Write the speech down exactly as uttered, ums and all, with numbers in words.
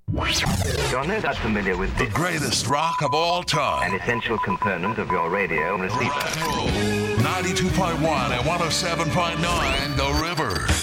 You're no doubt familiar with The this, greatest rock of all an time. essential component of your radio receiver. ninety-two point one and one oh seven point nine The River.